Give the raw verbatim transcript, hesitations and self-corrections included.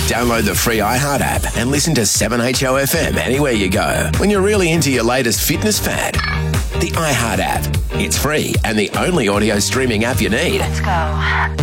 Download the free iHeart app and listen to seven H O F M anywhere you go. When you're really into your latest fitness fad, the iHeart app. It's free and the only audio streaming app you need. Let's go.